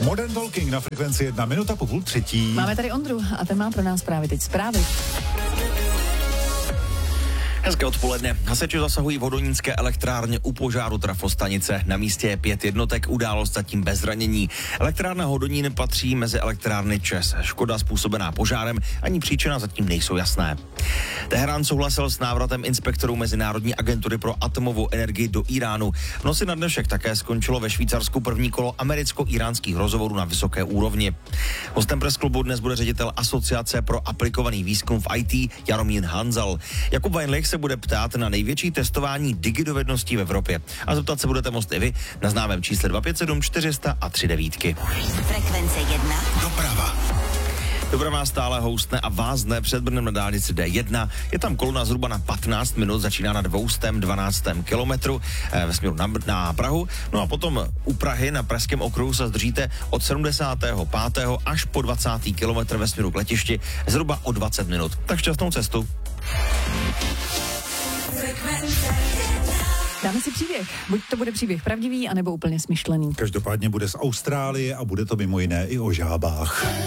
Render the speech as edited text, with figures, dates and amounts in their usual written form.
Modern Talking na frekvenci 1 minuta po půl třetí. Máme tady Ondru a ten má pro nás právě teď zprávy. Hezké odpoledne. Hasiči zasahují v Hodonínské elektrárně u požáru trafostanice. Na místě je 5 jednotek, událost zatím bez zranění. Elektrárna Hodonín patří mezi elektrárny ČEZ. Škoda způsobená požárem ani příčina zatím nejsou jasné. Teherán souhlasil s návratem inspektorů Mezinárodní agentury pro atomovou energii do Iránu. V noci na dnešek také skončilo ve Švýcarsku první kolo americko-iránských rozhovorů na vysoké úrovni. Hostem Press Clubu dnes bude ředitel Asociace pro aplikovaný výzkum v IT Jaromír Hanzal. Jakub Weinlich se bude ptát na největší testování digidovedností v Evropě. A zeptat se budete moct i vy na známém čísle 257 400 a 39. Frekvence 1. Doprava. Doprava stále houstne a vázne před Brnem na dálnici D1. Je tam kolona zhruba na 15 minut, začíná na 212. kilometru ve směru na Prahu. No a potom u Prahy na Pražském okruhu se zdržíte od 75. až po 20. kilometr ve směru k letišti zhruba o 20 minut. Tak šťastnou cestu. Dáme si příběh. Buď to bude příběh pravdivý, anebo úplně smyšlený. Každopádně bude z Austrálie a bude to mimo jiné i o žábách.